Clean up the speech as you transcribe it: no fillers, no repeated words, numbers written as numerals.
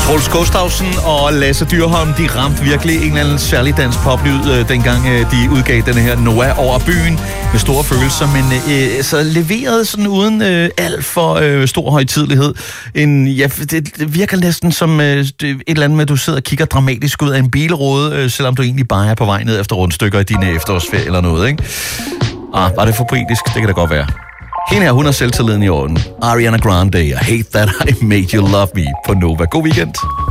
Troels Gustavsen og Lasse Dyrholm, de ramte virkelig en eller anden særlig dansk poplyd, dengang de udgav den her Noah over byen med store følelser, men så leveret sådan uden alt for stor højtidelighed. Det virker næsten som et eller andet med, at du sidder og kigger dramatisk ud af en bilrude, selvom du egentlig bare er på vej ned efter rundstykker i dine efterårsferie eller noget, ikke? Var det for britisk? Det kan da godt være. Hende her, hun har selvtilliden i orden. Ariana Grande, I Hate That I Made You Love Me på Nova. God weekend.